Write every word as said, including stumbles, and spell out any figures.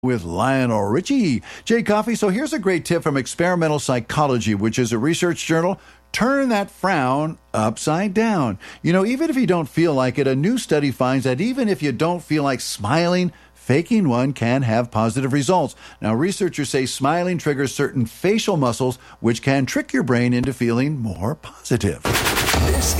with Lionel Richie. Jay Coffey, so here's a great tip from Experimental Psychology, which is a research journal. Turn that frown upside down. You know, even if you don't feel like it, a new study finds that even if you don't feel like smiling, faking one can have positive results. Now, researchers say smiling triggers certain facial muscles, which can trick your brain into feeling more positive. This